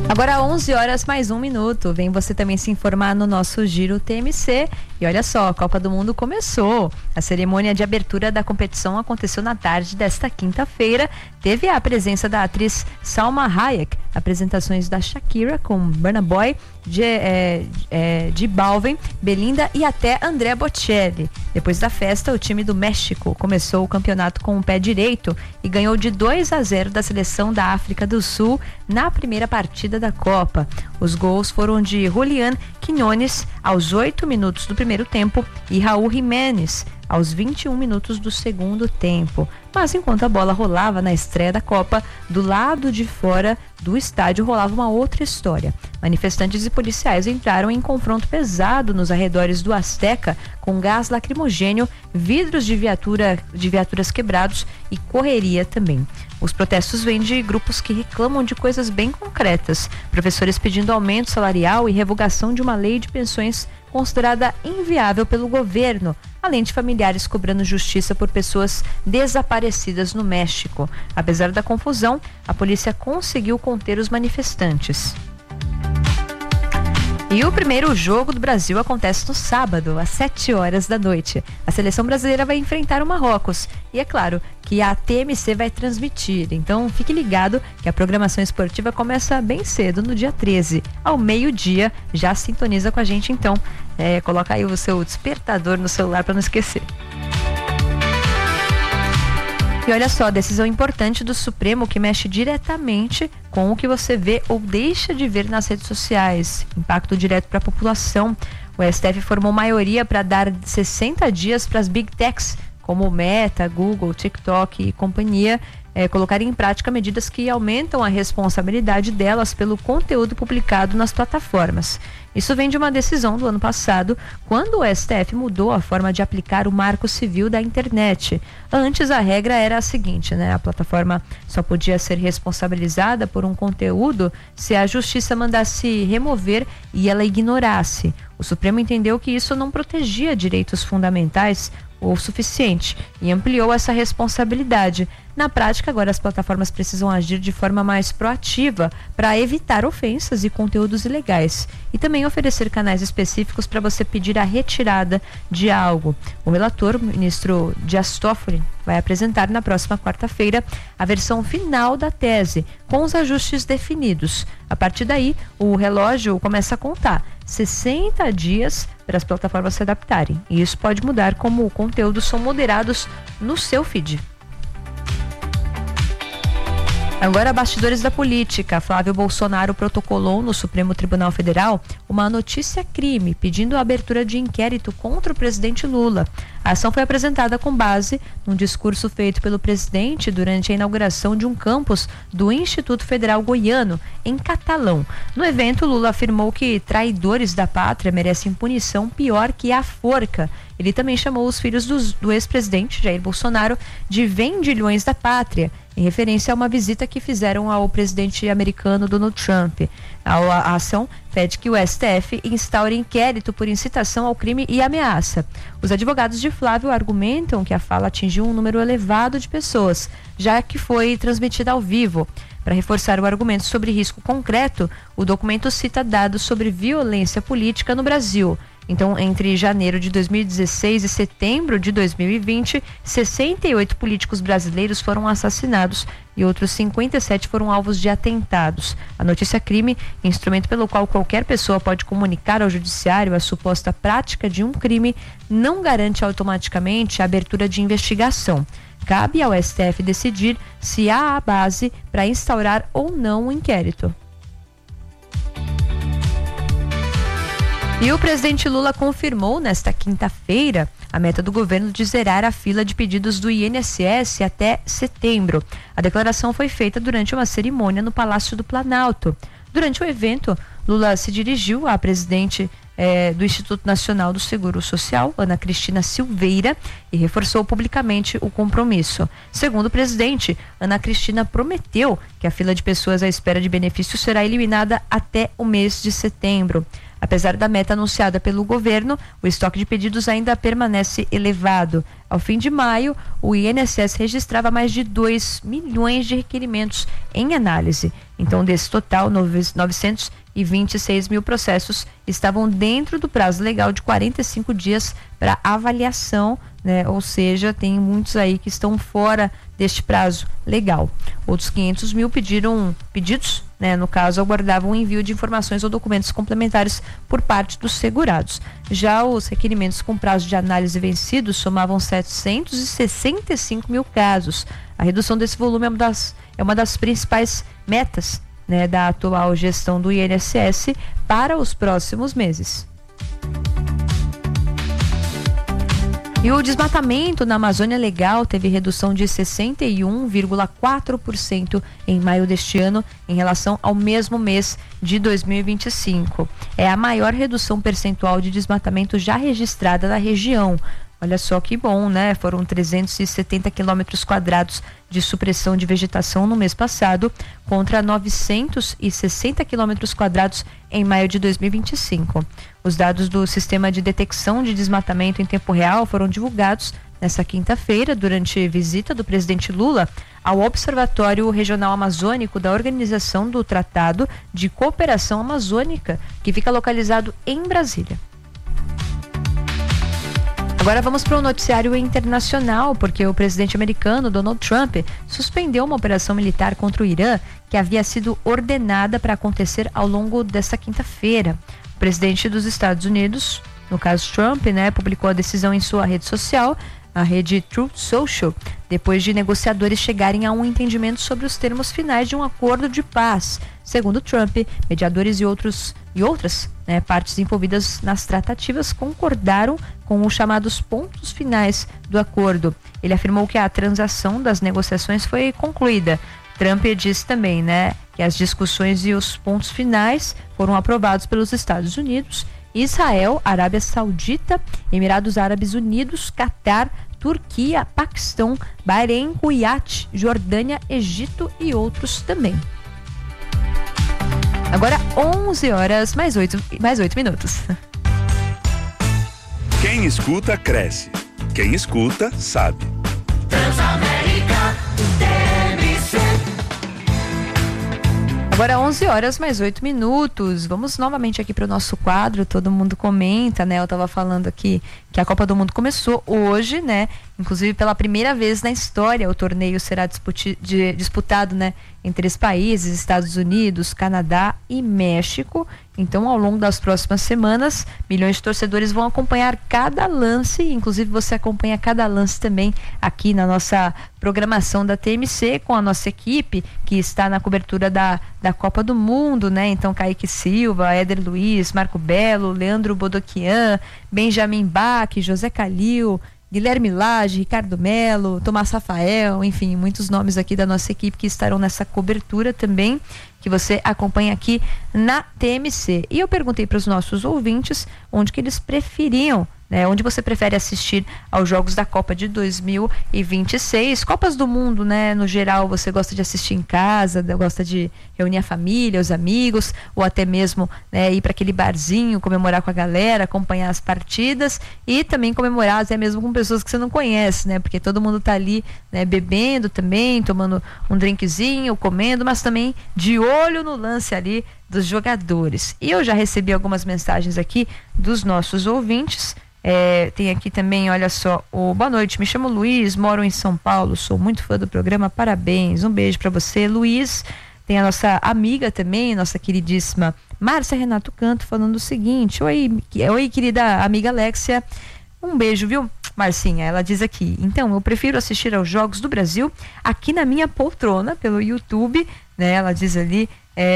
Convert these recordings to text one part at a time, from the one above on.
Agora 11 horas mais 1 minuto. Vem você também se informar no nosso Giro TMC. E olha só, a Copa do Mundo começou. A cerimônia de abertura da competição aconteceu na tarde desta quinta-feira. Teve a presença da atriz Salma Hayek, apresentações da Shakira com Burna Boy, de Balvin, Belinda e até Andrea Bocelli. Depois da festa, o time do México começou o campeonato com o pé direito e ganhou de 2-0 da seleção da África do Sul na primeira partida da Copa. Os gols foram de Julián Quiñones aos 8 minutos do primeiro tempo e Raúl Jiménez aos 21 minutos do segundo tempo. Mas enquanto a bola rolava na estreia da Copa, do lado de fora do estádio rolava uma outra história. Manifestantes e policiais entraram em confronto pesado nos arredores do Azteca com gás lacrimogênio, vidros de viaturas quebrados e correria também. Os protestos vêm de grupos que reclamam de coisas bem concretas. Professores pedindo aumento salarial e revogação de uma lei de pensões considerada inviável pelo governo, além de familiares cobrando justiça por pessoas desaparecidas no México. Apesar da confusão, a polícia conseguiu conter os manifestantes. E o primeiro jogo do Brasil acontece no sábado, às 7 horas da noite. A seleção brasileira vai enfrentar o Marrocos. E é claro que a TMC vai transmitir. Então fique ligado que a programação esportiva começa bem cedo, no dia 13, ao meio-dia. Já sintoniza com a gente, então. Coloca aí o seu despertador no celular para não esquecer. E olha só, decisão importante do Supremo que mexe diretamente com o que você vê ou deixa de ver nas redes sociais. Impacto direto para a população. O STF formou maioria para dar 60 dias para as Big Techs, como Meta, Google, TikTok e companhia, colocarem em prática medidas que aumentam a responsabilidade delas pelo conteúdo publicado nas plataformas. Isso vem de uma decisão do ano passado, quando o STF mudou a forma de aplicar o Marco Civil da internet. Antes a regra era a seguinte, a plataforma só podia ser responsabilizada por um conteúdo se a justiça mandasse remover e ela ignorasse. O Supremo entendeu que isso não protegia direitos fundamentais o suficiente e ampliou essa responsabilidade. Na prática, agora as plataformas precisam agir de forma mais proativa para evitar ofensas e conteúdos ilegais e também oferecer canais específicos para você pedir a retirada de algo. O relator, o ministro Dias Toffoli, vai apresentar na próxima quarta-feira a versão final da tese, com os ajustes definidos. A partir daí, o relógio começa a contar 60 dias para as plataformas se adaptarem. E isso pode mudar como conteúdos são moderados no seu feed. Agora, bastidores da política. Flávio Bolsonaro protocolou no Supremo Tribunal Federal uma notícia-crime pedindo a abertura de inquérito contra o presidente Lula. A ação foi apresentada com base num discurso feito pelo presidente durante a inauguração de um campus do Instituto Federal Goiano, em Catalão. No evento, Lula afirmou que traidores da pátria merecem punição pior que a forca. Ele também chamou os filhos do ex-presidente Jair Bolsonaro de vendilhões da pátria, em referência a uma visita que fizeram ao presidente americano Donald Trump. A ação pede que o STF instaure inquérito por incitação ao crime e ameaça. Os advogados de Flávio argumentam que a fala atingiu um número elevado de pessoas, já que foi transmitida ao vivo. Para reforçar o argumento sobre risco concreto, o documento cita dados sobre violência política no Brasil. Então, entre janeiro de 2016 e setembro de 2020, 68 políticos brasileiros foram assassinados e outros 57 foram alvos de atentados. A notícia-crime, instrumento pelo qual qualquer pessoa pode comunicar ao judiciário a suposta prática de um crime, não garante automaticamente a abertura de investigação. Cabe ao STF decidir se há a base para instaurar ou não o inquérito. E o presidente Lula confirmou nesta quinta-feira a meta do governo de zerar a fila de pedidos do INSS até setembro. A declaração foi feita durante uma cerimônia no Palácio do Planalto. Durante o evento, Lula se dirigiu à presidente do Instituto Nacional do Seguro Social, Ana Cristina Silveira, e reforçou publicamente o compromisso. Segundo o presidente, Ana Cristina prometeu que a fila de pessoas à espera de benefícios será eliminada até o mês de setembro. Apesar da meta anunciada pelo governo, o estoque de pedidos ainda permanece elevado. Ao fim de maio, o INSS registrava mais de 2 milhões de requerimentos em análise. Então, desse total, 926 mil processos estavam dentro do prazo legal de 45 dias para avaliação, né? Ou seja, tem muitos aí que estão fora deste prazo legal. Outros 500 mil pedidos, né? No caso, aguardavam o envio de informações ou documentos complementares por parte dos segurados. Já os requerimentos com prazo de análise vencidos somavam 765 mil casos. A redução desse volume é uma das principais metas, né, da atual gestão do INSS para os próximos meses. E o desmatamento na Amazônia Legal teve redução de 61,4% em maio deste ano em relação ao mesmo mês de 2025. É a maior redução percentual de desmatamento já registrada na região. Olha só que bom, né? Foram 370 quilômetros quadrados de supressão de vegetação no mês passado, contra 960 quilômetros quadrados em maio de 2025. Os dados do Sistema de Detecção de Desmatamento em Tempo Real foram divulgados nesta quinta-feira, durante visita do presidente Lula ao Observatório Regional Amazônico da Organização do Tratado de Cooperação Amazônica, que fica localizado em Brasília. Agora vamos para o noticiário internacional, porque o presidente americano Donald Trump suspendeu uma operação militar contra o Irã que havia sido ordenada para acontecer ao longo desta quinta-feira. O presidente dos Estados Unidos, no caso Trump, né, publicou a decisão em sua rede social, a rede Truth Social, depois de negociadores chegarem a um entendimento sobre os termos finais de um acordo de paz. Segundo Trump, mediadores e outras partes envolvidas nas tratativas concordaram com os chamados pontos finais do acordo. Ele afirmou que a transação das negociações foi concluída. Trump disse também, né, que as discussões e os pontos finais foram aprovados pelos Estados Unidos, Israel, Arábia Saudita, Emirados Árabes Unidos, Catar, Turquia, Paquistão, Bahrein, Kuwait, Jordânia, Egito e outros também. Agora 11 horas mais 8 minutos. Quem escuta, cresce. Quem escuta, sabe. Transamérica, TMC. Agora 11 horas mais 8 minutos. Vamos novamente aqui para o nosso quadro. Todo mundo comenta, né? Eu estava falando aqui que a Copa do Mundo começou hoje, né? Inclusive pela primeira vez na história o torneio será disputado, né, em 3 países, Estados Unidos, Canadá e México. Então, ao longo das próximas semanas, milhões de torcedores vão acompanhar cada lance, inclusive você acompanha cada lance também aqui na nossa programação da TMC, com a nossa equipe que está na cobertura da Copa do Mundo, né? Então, Kaique Silva, Éder Luiz, Marco Belo, Leandro Bodoquian, Benjamin Bach, José Calil, Guilherme Lage, Ricardo Melo, Tomás Rafael, enfim, muitos nomes aqui da nossa equipe que estarão nessa cobertura também, que você acompanha aqui na TMC. E eu perguntei para os nossos ouvintes onde que eles preferiam, né, onde você prefere assistir aos jogos da Copa de 2026. Copas do Mundo, né, no geral, você gosta de assistir em casa, gosta de reunir a família, os amigos, ou até mesmo, né, ir para aquele barzinho, comemorar com a galera, acompanhar as partidas e também comemorar até mesmo com pessoas que você não conhece, né, porque todo mundo tá ali, né, bebendo também, tomando um drinkzinho, comendo, mas também de olho no lance ali dos jogadores. E eu já recebi algumas mensagens aqui dos nossos ouvintes. Tem aqui também, olha só, boa noite, me chamo Luiz, moro em São Paulo, sou muito fã do programa, parabéns, um beijo para você, Luiz. Tem a nossa amiga também, nossa queridíssima Márcia Renato Canto, falando o seguinte: oi, querida amiga Alexia, um beijo, viu, Marcinha? Ela diz aqui: então, eu prefiro assistir aos Jogos do Brasil aqui na minha poltrona, pelo YouTube, né? Ela diz ali,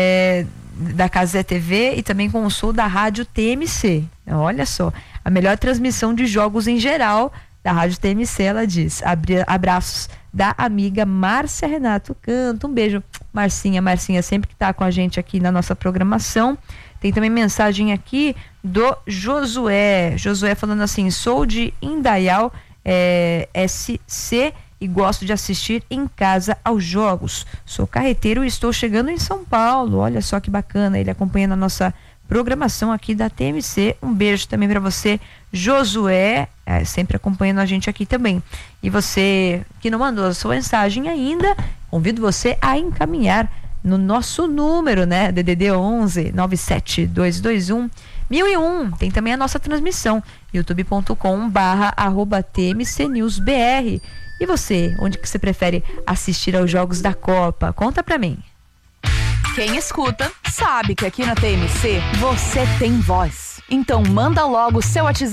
da Casa TV e também com o som da Rádio TMC. Olha só, a melhor transmissão de jogos em geral da Rádio TMC, ela diz. Abraços da amiga Márcia Renato Canto. Um beijo, Marcinha. Marcinha sempre que está com a gente aqui na nossa programação. Tem também mensagem aqui do Josué. Josué falando assim: sou de Indaial, SC, e gosto de assistir em casa aos jogos. Sou carreteiro e estou chegando em São Paulo. Olha só que bacana, ele acompanhando a nossa programação aqui da TMC. Um beijo também para você, Josué, sempre acompanhando a gente aqui também. E você que não mandou a sua mensagem ainda, convido você a encaminhar no nosso número, né? DDD 11 97221 1001. Tem também a nossa transmissão, youtube.com/TMCNewsBR. E você, onde que você prefere assistir aos jogos da Copa? Conta pra mim. Quem escuta sabe que aqui na TMC você tem voz. Então manda logo o seu WhatsApp